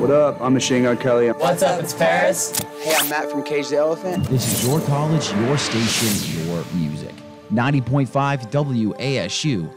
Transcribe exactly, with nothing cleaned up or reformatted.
What up? I'm Machine Gun Kelly. What's up? It's Paris. Hey, I'm Matt from Cage the Elephant. This is your college, your station, your music. ninety point five W A S U,